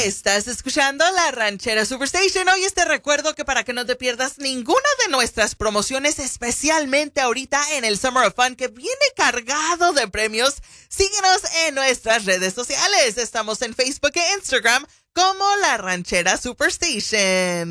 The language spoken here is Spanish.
Estás escuchando La Ranchera Superstation. Hoy te recuerdo que para que no te pierdas ninguna de nuestras promociones, especialmente ahorita en el Summer of Fun, que viene cargado de premios, síguenos en nuestras redes sociales. Estamos en Facebook e Instagram como La Ranchera Superstation.